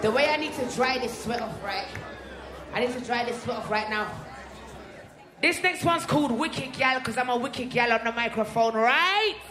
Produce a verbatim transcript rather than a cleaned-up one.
The way I need to dry this sweat off, right? I need to dry this sweat off right now. This next one's called Wicked Gal, because I'm a wicked gal on the microphone, right?